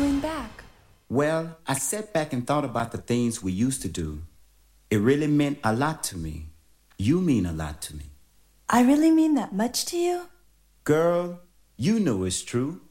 doing back? Well, I sat back and thought about the things we used to do. It really meant a lot to me. You mean a lot to me. I really mean that much to you? Girl, you know it's true.